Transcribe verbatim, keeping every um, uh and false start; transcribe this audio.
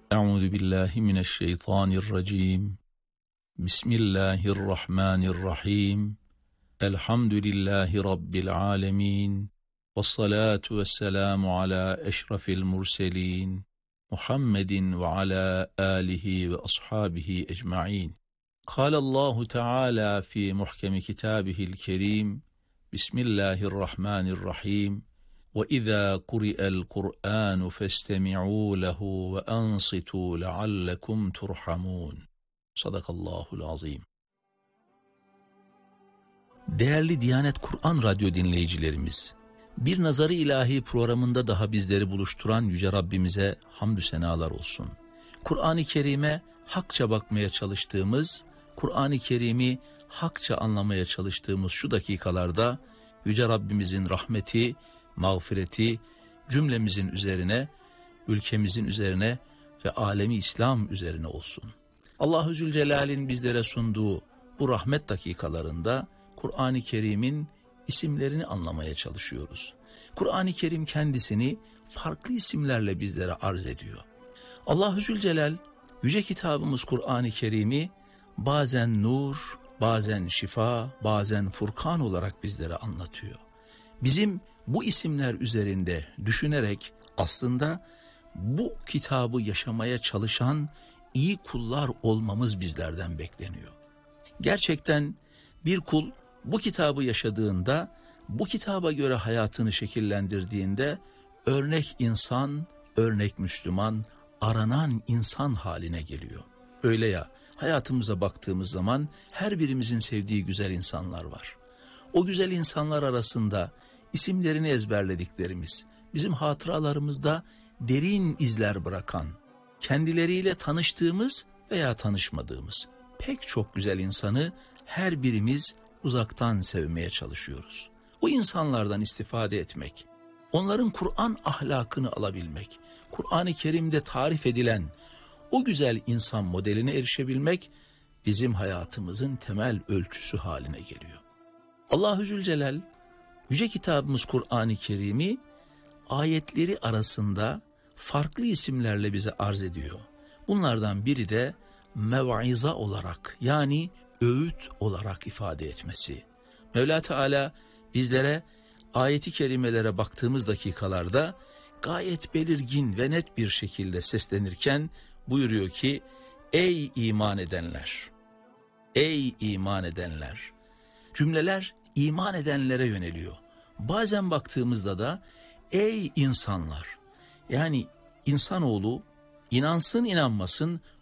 Euzu billahi mineşşeytanirracim. Bismillahirrahmanirrahim. Elhamdülillahi rabbil alamin. Vessalatu vesselamu ala eşrafil murselin. Muhammedin ve ala alihi ve ashabihi ecmaîn. Kâlallahu Teala fi muhkemi kitâbihil kerîm. Bismillahirrahmanirrahim. وَإِذَا قُرِئَ الْقُرْآنُ فَاسْتَمِعُوا لَهُ وَأَنصِتُوا لَعَلَّكُمْ تُرْحَمُونَ. Sadakallahul azim. Değerli Diyanet Kur'an Radyo dinleyicilerimiz, bir Nazarı İlahi programında daha bizleri buluşturan Yüce Rabbimize hamdü senalar olsun. Kur'an-ı Kerim'e hakça bakmaya çalıştığımız, Kur'an-ı Kerim'i hakça anlamaya çalıştığımız şu dakikalarda Yüce Rabbimizin rahmeti, mağfireti cümlemizin üzerine, ülkemizin üzerine ve alemi İslam üzerine olsun. Allah-u Zülcelal'in bizlere sunduğu bu rahmet dakikalarında Kur'an-ı Kerim'in isimlerini anlamaya çalışıyoruz. Kur'an-ı Kerim kendisini farklı isimlerle bizlere arz ediyor. Allah-u Zülcelal yüce kitabımız Kur'an-ı Kerim'i bazen nur, bazen şifa, bazen Furkan olarak bizlere anlatıyor. Bizim bu isimler üzerinde düşünerek aslında bu kitabı yaşamaya çalışan iyi kullar olmamız bizlerden bekleniyor. Gerçekten bir kul bu kitabı yaşadığında, bu kitaba göre hayatını şekillendirdiğinde örnek insan, örnek Müslüman, aranan insan haline geliyor. Öyle ya, hayatımıza baktığımız zaman her birimizin sevdiği güzel insanlar var. O güzel insanlar arasında isimlerini ezberlediklerimiz, bizim hatıralarımızda derin izler bırakan, kendileriyle tanıştığımız veya tanışmadığımız pek çok güzel insanı her birimiz uzaktan sevmeye çalışıyoruz. O insanlardan istifade etmek, onların Kur'an ahlakını alabilmek, Kur'an-ı Kerim'de tarif edilen o güzel insan modeline erişebilmek bizim hayatımızın temel ölçüsü haline geliyor. Allah-u Zülcelal yüce kitabımız Kur'an-ı Kerim'i ayetleri arasında farklı isimlerle bize arz ediyor. Bunlardan biri de mev'iza olarak, yani öğüt olarak ifade etmesi. Mevla Teala bizlere ayeti kerimelere baktığımız dakikalarda gayet belirgin ve net bir şekilde seslenirken buyuruyor ki: ey iman edenler, ey iman edenler. Cümleler iman edenlere yöneliyor. Bazen baktığımızda da ey insanlar, yani insanoğlu inansın inanmasın